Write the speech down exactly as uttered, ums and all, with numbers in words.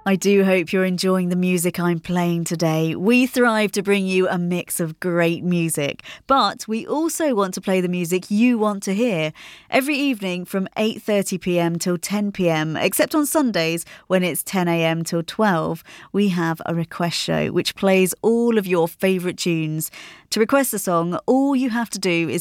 I do hope you're enjoying the music I'm playing today. We thrive to bring you a mix of great music, but we also want to play the music you want to hear. Every evening from eight thirty p m till ten p m, except on Sundays when it's ten a m till twelve, we have a request show which plays all of your favourite tunes. To request a song, all you have to do is